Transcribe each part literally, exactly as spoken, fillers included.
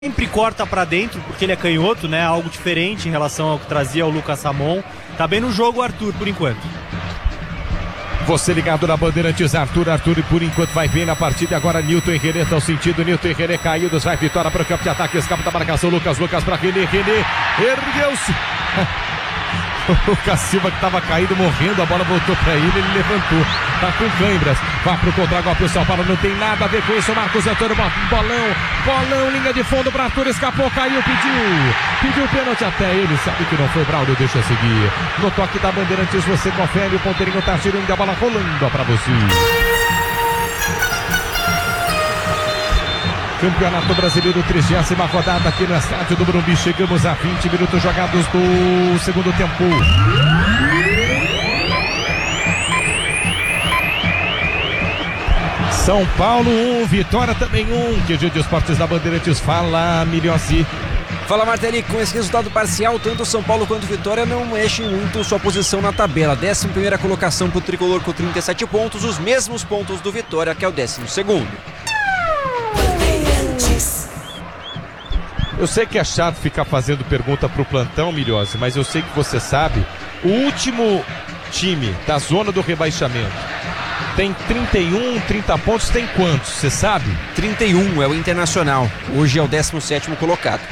Sempre corta pra dentro, porque ele é canhoto, né? Algo diferente em relação ao que trazia o Lucas Samon. Tá bem no jogo o Arthur, por enquanto. Você ligado na Bandeirantes, Arthur, Arthur, e por enquanto vai bem na partida. Agora Nilton e René estão sentindo. Nilton e René caídos, vai vitória para o campo de ataque. Escapa da marcação, Lucas, Lucas para René, René, ergueu-se. O Lucas Silva que estava caído, morrendo, a bola voltou para ele, ele levantou, tá com câimbras, vai pro contra-golpe, o São Paulo não tem nada a ver com isso. Marcos Antônio, bolão, bolão, linha de fundo para Arthur, escapou, caiu, pediu, pediu pênalti até ele, sabe que não foi, Braulio, deixa seguir. No toque da Bandeirantes, você confere, o ponteirinho tá tirando a bola rolando para você. Campeonato Brasileiro, trigésima rodada aqui no estádio do Morumbi. Chegamos a vinte minutos jogados do segundo tempo. São Paulo um, Vitória também um. Que dia de esportes da Bandeirantes. Fala, Milhossi. Fala, Martelli. Com esse resultado parcial, tanto São Paulo quanto Vitória não mexem muito sua posição na tabela. décima primeira colocação para o Tricolor com trinta e sete pontos, os mesmos pontos do Vitória, que é o décimo segundo. Eu sei que é chato ficar fazendo pergunta pro plantão, Milhossi, mas eu sei que você sabe. O último time da zona do rebaixamento tem trinta e um, trinta pontos, tem quantos? Você sabe? trinta e um é o Internacional. Hoje é o décimo sétimo colocado.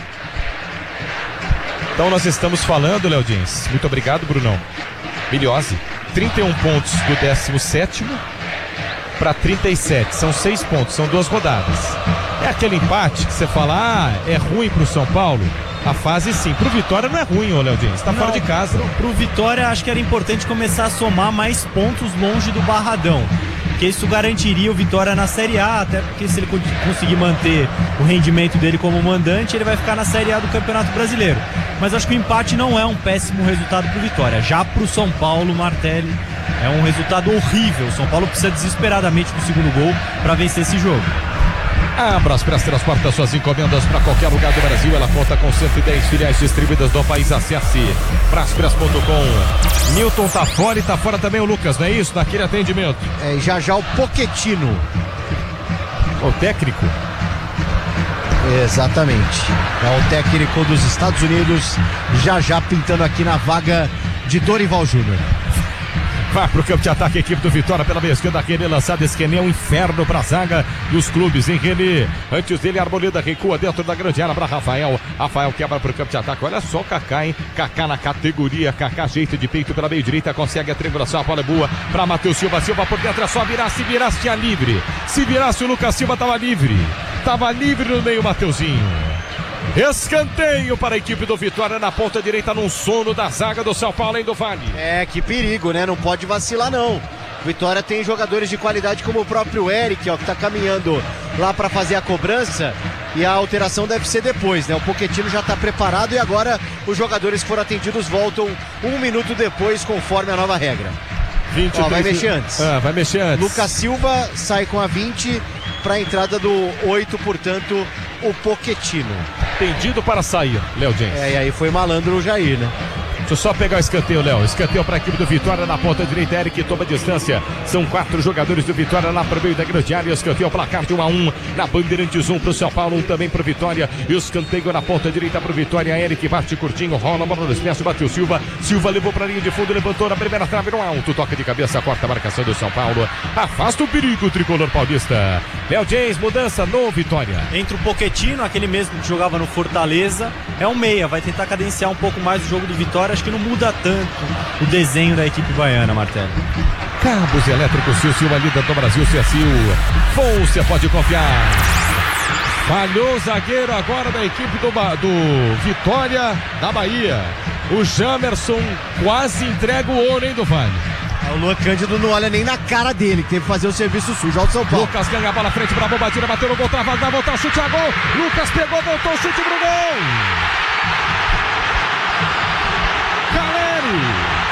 Então nós estamos falando, Léo Dins. Muito obrigado, Brunão. Milhossi, trinta e um pontos do décimo sétimo para trinta e sete, são seis pontos, são duas rodadas. É aquele empate que você fala, ah, é ruim pro São Paulo? A fase sim, pro Vitória não é ruim, ô Léo Dins, tá não, fora de casa. Pro, pro Vitória acho que era importante começar a somar mais pontos longe do Barradão, porque isso garantiria o Vitória na Série A, até porque se ele conseguir manter o rendimento dele como mandante, ele vai ficar na Série A do Campeonato Brasileiro. Mas acho que o empate não é um péssimo resultado pro Vitória. Já pro São Paulo, Martelli, é um resultado horrível. O São Paulo precisa desesperadamente do segundo gol para vencer esse jogo. A Braspress transporta suas encomendas para qualquer lugar do Brasil. Ela conta com cento e dez filiais distribuídas no país. Acesse braspress ponto com. Nilton tá fora e tá fora também o Lucas, não é isso? Naquele atendimento. É, já já o Pochettino. O técnico. Exatamente. É o técnico dos Estados Unidos, já já pintando aqui na vaga de Dorival Júnior. Vai pro campo de ataque, a equipe do Vitória pela meia esquerda. René lançado, esse René é um inferno pra zaga dos clubes, hein, René? Antes dele, a Arboleda recua dentro da grande área pra Rafael. Rafael quebra pro campo de ataque. Olha só o Kaká, hein? Kaká na categoria. Kaká, jeito de peito pela meia direita, consegue a triangulação. A bola é boa pra Matheus Silva. Silva por dentro, é só virar. Se virasse, tinha livre. Se virasse, o Lucas Silva tava livre. Tava livre no meio, Mateuzinho. Escanteio para a equipe do Vitória na ponta direita, num sono da zaga do São Paulo, hein, do Vale. É, que perigo, né? Não pode vacilar, não. Vitória tem jogadores de qualidade como o próprio Eric, ó, que tá caminhando lá para fazer a cobrança, e a alteração deve ser depois, né? O Pochettino já tá preparado e agora os jogadores que foram atendidos voltam um minuto depois, conforme a nova regra. vinte e três... Ó, vai mexer antes. Ah, vai mexer antes. Lucas Silva sai com a vinte para a entrada do oito, portanto, o Pochettino. Tendido para sair, Léo James. É, e aí foi malandro o Jair, né? Deixa eu só pegar o escanteio, Léo. Escanteio para a equipe do Vitória na ponta direita. Eric toma distância. São quatro jogadores do Vitória lá para o meio da grande área. Escanteio, placar de um a um. Na Bandeirantes, um para o São Paulo, um também para o Vitória. Escanteio na ponta direita para o Vitória. Eric bate curtinho, rola, bola no espaço, bateu Silva. Silva levou para a linha de fundo, levantou na primeira trave no alto. Toca de cabeça, corta a marcação do São Paulo. Afasta o perigo, o tricolor paulista. Léo James, mudança no Vitória. Entra o Pochettino, aquele mesmo que jogava no Fortaleza. É um meia, vai tentar cadenciar um pouco mais o jogo do Vitória. Acho que não muda tanto o desenho da equipe baiana, Martelli. Cabos elétricos, Sil, a líder do Brasil, Cecil. Você pode confiar. Falhou o zagueiro agora da equipe do, do Vitória da Bahia. O Jamerson quase entrega o ouro, hein, do Vale. O Luan Cândido não olha nem na cara dele, que teve que fazer o serviço sujo ao São Paulo. Lucas ganha a bola frente para a bombadinha, bateu no gol, travado, vai voltar o chute a gol. Lucas pegou, voltou o chute pro gol.